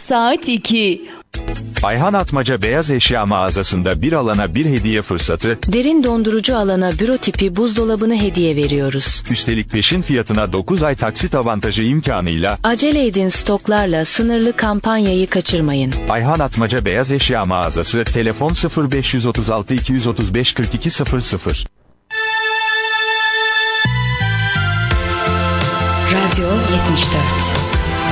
Saat 2. Ayhan Atmaca Beyaz Eşya mağazasında bir alana bir hediye fırsatı. Derin dondurucu alana büro tipi buzdolabını hediye veriyoruz. Üstelik peşin fiyatına 9 ay taksit avantajı imkanıyla. Acele edin, stoklarla sınırlı kampanyayı kaçırmayın. Ayhan Atmaca Beyaz Eşya mağazası, telefon 0536 235 4200. Radyo 74.